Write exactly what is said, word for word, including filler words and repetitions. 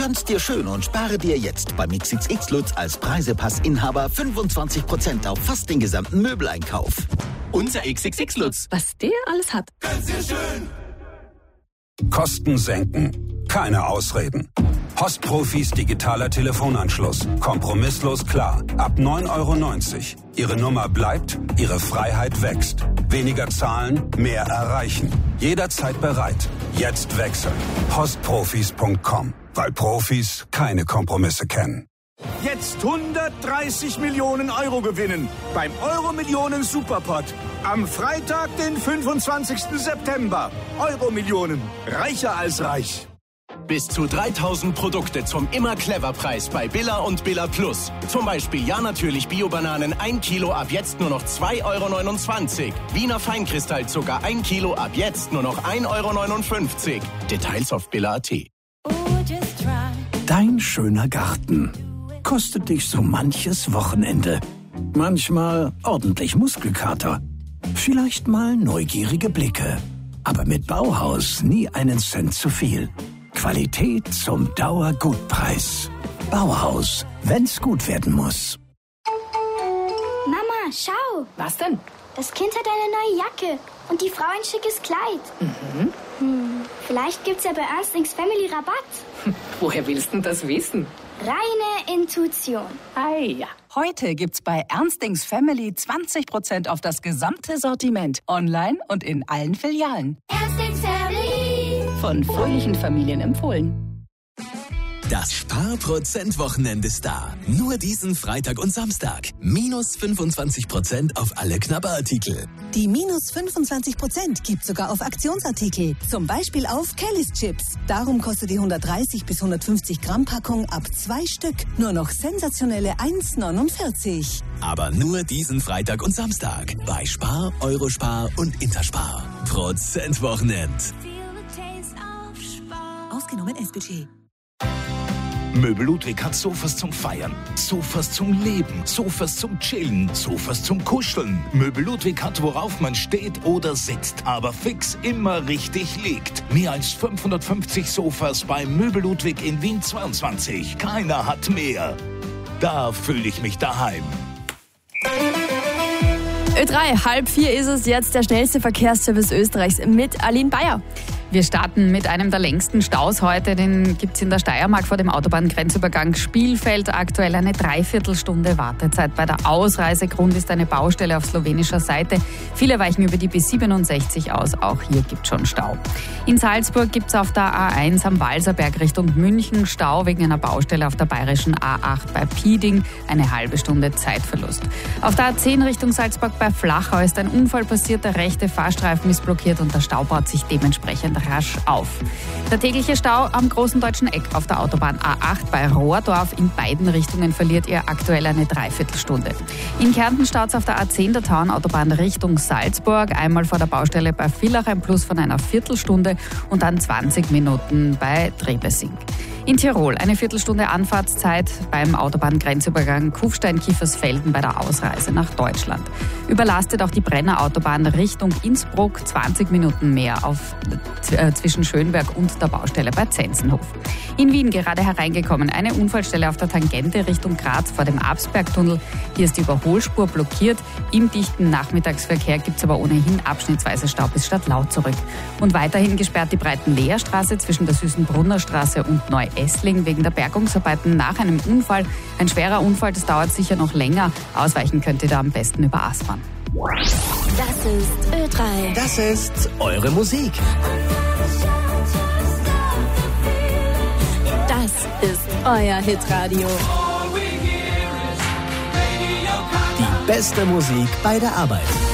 Gönn's dir schön und spare dir jetzt beim X X X Lutz als Preisepassinhaber fünfundzwanzig Prozent auf fast den gesamten Möbeleinkauf. Unser X X X Lutz. Was der alles hat. Gönn's dir schön. Kosten senken. Keine Ausreden. Postprofis digitaler Telefonanschluss. Kompromisslos klar. Ab neun Euro neunzig. Ihre Nummer bleibt, Ihre Freiheit wächst. Weniger zahlen, mehr erreichen. Jederzeit bereit. Jetzt wechseln. Postprofis punkt com. Weil Profis keine Kompromisse kennen. Jetzt hundertdreißig Millionen Euro gewinnen beim Euro-Millionen Superpot. Am Freitag, den fünfundzwanzigsten September. Euro-Millionen. Reicher als reich. Bis zu dreitausend Produkte zum Immer-Clever-Preis bei Billa und Billa Plus. Zum Beispiel Ja natürlich Bio-Bananen ein Kilo ab jetzt nur noch zwei Euro neunundzwanzig. Wiener Feinkristallzucker ein Kilo ab jetzt nur noch ein Euro neunundfünfzig. Details auf billa punkt at. Dein schöner Garten kostet dich so manches Wochenende. Manchmal ordentlich Muskelkater. Vielleicht mal neugierige Blicke. Aber mit Bauhaus nie einen Cent zu viel. Qualität zum Dauergutpreis. Bauhaus, wenn's gut werden muss. Mama, schau. Was denn? Das Kind hat eine neue Jacke und die Frau ein schickes Kleid. Mhm. Hm, vielleicht gibt's ja bei Ernstings Family Rabatt. Woher willst du das wissen? Reine Intuition. Ah ja. Heute gibt's bei Ernstings Family zwanzig Prozent auf das gesamte Sortiment. Online und in allen Filialen. Ernstings Family. Von fröhlichen Familien empfohlen. Das Sparprozent-Wochenende ist da. Nur diesen Freitag und Samstag. Minus fünfundzwanzig Prozent auf alle Knabberartikel. Die minus fünfundzwanzig Prozent gibt sogar auf Aktionsartikel. Zum Beispiel auf Kellys Chips. Darum kostet die hundertdreißig bis hundertfünfzig Gramm Packung ab zwei Stück nur noch sensationelle eins neunundvierzig. Aber nur diesen Freitag und Samstag. Bei Spar, Eurospar und Interspar. Prozent-Wochenend. Ausgenommen S-Budget. Möbel Ludwig hat Sofas zum Feiern, Sofas zum Leben, Sofas zum Chillen, Sofas zum Kuscheln. Möbel Ludwig hat, worauf man steht oder sitzt, aber fix immer richtig liegt. Mehr als fünfhundertfünfzig Sofas bei Möbel Ludwig in Wien zweiundzwanzig. Keiner hat mehr. Da fühle ich mich daheim. Ö drei, halb vier ist es jetzt, der schnellste Verkehrsservice Österreichs mit Aline Bayer. Wir starten mit einem der längsten Staus heute. Den gibt es in der Steiermark vor dem Autobahngrenzübergang Spielfeld. Aktuell eine Dreiviertelstunde Wartezeit bei der Ausreise. Grund ist eine Baustelle auf slowenischer Seite. Viele weichen über die B siebenundsechzig aus. Auch hier gibt es schon Stau. In Salzburg gibt es auf der A eins am Walserberg Richtung München Stau wegen einer Baustelle auf der bayerischen A acht bei Pieding. Eine halbe Stunde Zeitverlust. Auf der A zehn Richtung Salzburg bei Flachau ist ein Unfall passiert. Der rechte Fahrstreifen ist blockiert und der Stau baut sich dementsprechend rasch auf. Der tägliche Stau am Großen Deutschen Eck auf der Autobahn A acht bei Rohrdorf in beiden Richtungen verliert ihr aktuell eine Dreiviertelstunde. In Kärnten staut's auf der A zehn der Tauernautobahn Richtung Salzburg, einmal vor der Baustelle bei Villach ein Plus von einer Viertelstunde und dann zwanzig Minuten bei Trebesing. In Tirol eine Viertelstunde Anfahrtszeit beim Autobahngrenzübergang Kufstein-Kiefersfelden bei der Ausreise nach Deutschland. Überlastet auch die Brenner Autobahn Richtung Innsbruck, zwanzig Minuten mehr auf, äh, zwischen Schönberg und der Baustelle bei Zenzenhof. In Wien gerade hereingekommen eine Unfallstelle auf der Tangente Richtung Graz vor dem Absbergtunnel. Hier ist die Überholspur blockiert. Im dichten Nachmittagsverkehr gibt es aber ohnehin abschnittsweise Stau bis Stadtlau zurück. Und weiterhin gesperrt die Breitenleerstraße zwischen der Süßenbrunner Straße und Neu-Essling wegen der Bergungsarbeiten nach einem Unfall. Ein schwerer Unfall, das dauert sicher noch länger. Ausweichen könnt ihr da am besten über Aspern. Das ist Ö drei. Das ist eure Musik. Das ist euer Hitradio. Die beste Musik bei der Arbeit.